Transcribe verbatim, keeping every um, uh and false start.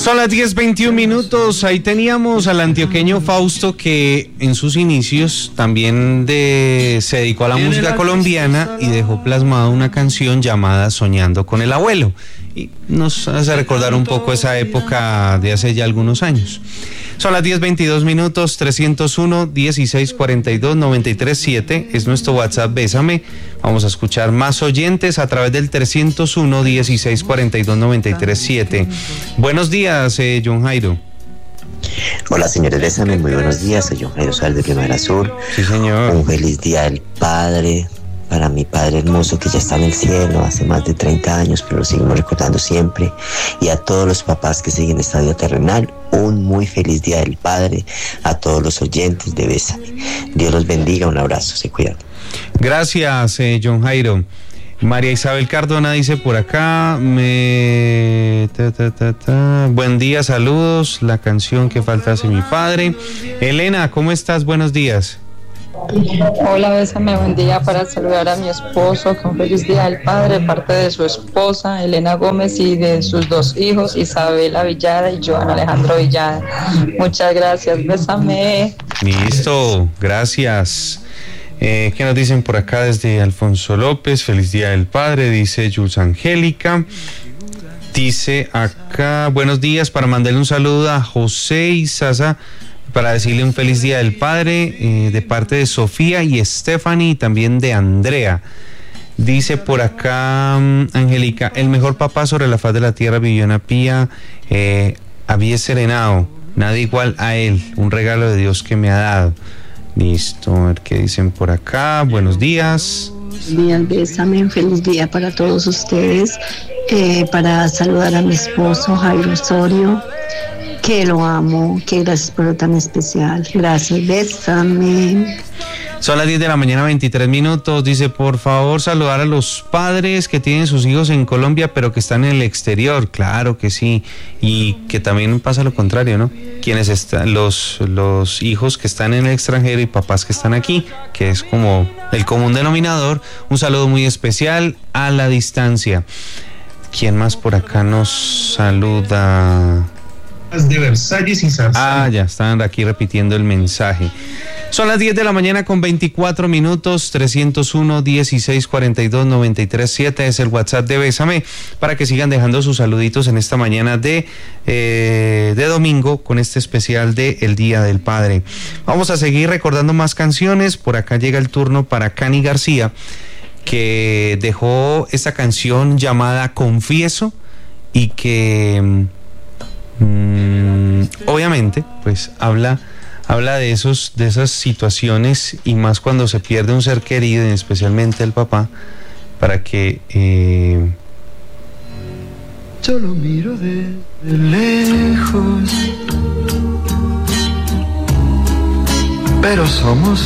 Son las diez veintiún minutos. Ahí teníamos al antioqueño Fausto, que en sus inicios también de, se dedicó a la música colombiana y dejó plasmada una canción llamada Soñando con el Abuelo. Y nos hace recordar un poco esa época de hace ya algunos años. Son las diez veintidós minutos. Trescientos uno, dieciséis cuarenta y dos, noventa y tres siete es nuestro WhatsApp Bésame. Vamos a escuchar más oyentes a través del trescientos uno, dieciséis cuarenta y dos, noventa y tres siete. Buenos días, eh, John Jairo. Hola, señores Bésame, muy buenos días. Soy John Jairo Sal de Primavera Sur. Sí, señor. Un feliz día del padre para mi padre hermoso que ya está en el cielo hace más de treinta años, pero lo seguimos recordando siempre. Y a todos los papás que siguen esta vida terrenal, un muy feliz día del padre. A todos los oyentes de Bésame. Dios los bendiga, un abrazo, se cuidan. Gracias, eh, John Jairo. María Isabel Cardona dice por acá, me... ta, ta, ta, ta. Buen día, saludos, la canción que falta hace mi padre. Elena, ¿cómo estás? Buenos días. Hola, Bésame, buen día para saludar a mi esposo, que un feliz día del padre, parte de su esposa, Elena Gómez, y de sus dos hijos, Isabela Villada y Joan Alejandro Villada. Muchas gracias, Bésame. Listo, gracias. Eh, ¿Qué nos dicen por acá desde Alfonso López? Feliz día del padre, dice Jules Angélica. Dice acá, buenos días, para mandarle un saludo a José y Sasa, para decirle un feliz día del padre, eh, de parte de Sofía y Stephanie, y también de Andrea. Dice por acá, um, Angélica, el mejor papá sobre la faz de la tierra vivió en Apía, eh, había serenado, nada igual a él, un regalo de Dios que me ha dado. Listo, a ver qué dicen por acá. Buenos días. Buenos días, Bésame, un feliz día para todos ustedes, eh, para saludar a mi esposo Jairo Osorio, que lo amo, que gracias por lo tan especial. Gracias, Bésame. Son las diez de la mañana, veintitrés minutos. Dice, por favor, saludar a los padres que tienen sus hijos en Colombia, pero que están en el exterior. Claro que sí. Y que también pasa lo contrario, ¿no? Quienes están, los, los hijos que están en el extranjero y papás que están aquí, que es como el común denominador. Un saludo muy especial a la distancia. ¿Quién más por acá nos saluda? De Versalles y Zarzal. Ah, ya están aquí repitiendo el mensaje. Son las diez de la mañana con veinticuatro minutos. Trescientos uno, dieciséis cuarenta y dos, noventa y tres siete es el WhatsApp de Bésame, para que sigan dejando sus saluditos en esta mañana de, eh, de domingo, con este especial de El Día del Padre. Vamos a seguir recordando más canciones. Por acá llega el turno para Cani García, que dejó esta canción llamada Confieso, y que mmm, obviamente pues habla habla de esos de esas situaciones, y más cuando se pierde un ser querido, y especialmente el papá, para que eh... yo lo miro de, de lejos, pero somos